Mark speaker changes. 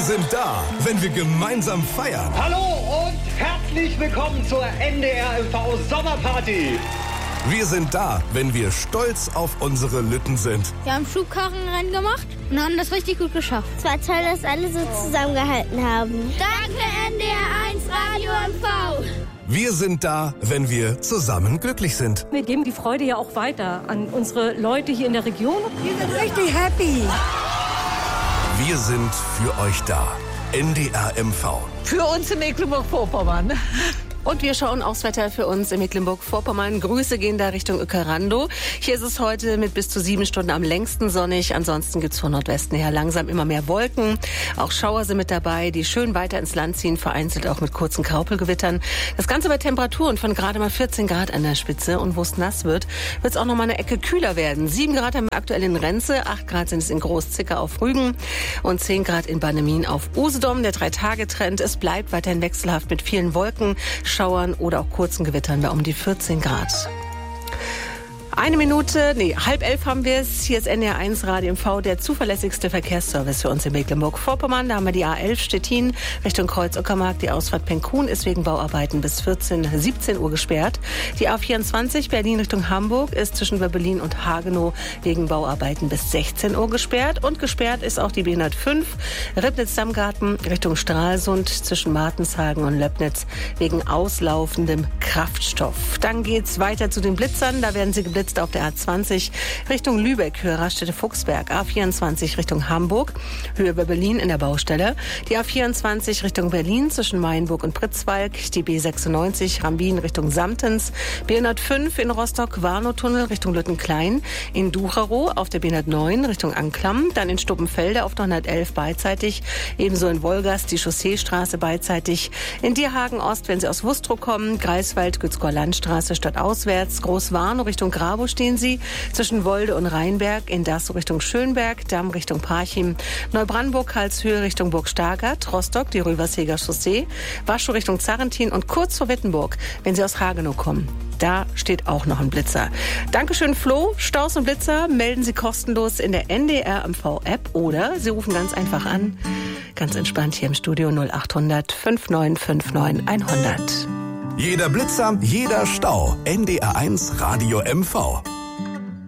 Speaker 1: sind da, wenn wir gemeinsam feiern.
Speaker 2: Hallo und herzlich willkommen zur NDR MV Sommerparty.
Speaker 1: Wir sind da, wenn wir stolz auf unsere Lütten sind.
Speaker 3: Wir haben Schubkarrenrennen gemacht und haben das richtig gut geschafft.
Speaker 4: Es war toll, dass alle so zusammengehalten haben.
Speaker 3: Danke NDR 1 Radio MV.
Speaker 1: Wir sind da, wenn wir zusammen glücklich sind.
Speaker 5: Wir geben die Freude ja auch weiter an unsere Leute hier in der Region.
Speaker 6: Wir sind richtig happy.
Speaker 1: Wir sind für euch da. NDR MV.
Speaker 6: Für uns in Mecklenburg-Vorpommern.
Speaker 7: Und wir schauen aufs Wetter für uns in Mecklenburg-Vorpommern. Grüße gehen da Richtung Uekerando. Hier ist es heute mit bis zu 7 Stunden am längsten sonnig. Ansonsten gibt's von Nordwesten her langsam immer mehr Wolken. Auch Schauer sind mit dabei, die schön weiter ins Land ziehen, vereinzelt auch mit kurzen Graupelgewittern. Das Ganze bei Temperaturen von gerade mal 14 Grad an der Spitze. Und wo es nass wird, wird's auch noch mal eine Ecke kühler werden. 7 Grad haben wir aktuell in Renze, 8 Grad sind es in Groß-Zicker auf Rügen und 10 Grad in Bannemin auf Usedom. Der 3-Tage-Trend, es bleibt weiterhin wechselhaft mit vielen Wolken, Schauern oder auch kurzen Gewittern bei um die 14 Grad. 10:30 haben wir es. Hier ist NDR 1 Radio MV, der zuverlässigste Verkehrsservice für uns in Mecklenburg-Vorpommern. Da haben wir die A11 Stettin Richtung Kreuz-Uckermark. Die Ausfahrt Penkun ist wegen Bauarbeiten bis 17 Uhr gesperrt. Die A24 Berlin Richtung Hamburg ist zwischen Berlin und Hagenow wegen Bauarbeiten bis 16 Uhr gesperrt. Und gesperrt ist auch die B105 Ribnitz-Dammgarten Richtung Stralsund zwischen Martenshagen und Löbnitz wegen auslaufendem Kraftstoff. Dann geht's weiter zu den Blitzern. Da werden sie geblitzt auf der A20 Richtung Lübeck, Höhe Raststätte-Fuchsberg, A24 Richtung Hamburg, Höhe bei Berlin in der Baustelle, die A24 Richtung Berlin zwischen Mainburg und Pritzwalk, die B96 Rambin Richtung Samtens, B105 in Rostock-Warnow-Tunnel Richtung Lüttenklein, in Ducherow auf der B109 Richtung Anklam, dann in Stuppenfelde auf der 111 beidseitig, ebenso in Wolgast die Chausseestraße beidseitig, in Dierhagen-Ost, wenn Sie aus Wustrow kommen, Greifswald, Gützkower Landstraße stadtauswärts, Groß-Warnow Richtung Grabo stehen Sie, zwischen Wolde und Rheinberg, in Dassow Richtung Schönberg, Damm Richtung Parchim, Neubrandenburg, Karlshöhe Richtung Burg Stargard, Rostock, die Röversheger Chaussee, Waschow Richtung Zarrentin und kurz vor Wittenburg, wenn Sie aus Hagenow kommen. Da steht auch noch ein Blitzer. Dankeschön, Flo. Staus und Blitzer melden Sie kostenlos in der NDR MV-App oder Sie rufen ganz einfach an. Ganz entspannt hier im Studio 0800 5959 100.
Speaker 1: Jeder Blitzer, jeder Stau. NDR 1 Radio MV.